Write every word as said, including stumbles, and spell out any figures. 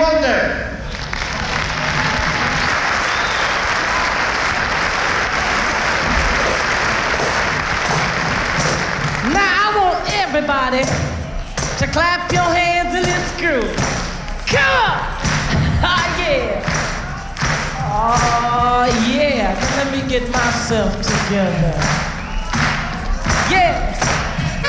Wonder. Now I want everybody to clap your hands in this groove. Come on! Oh yeah! Oh yeah! Let me get myself together.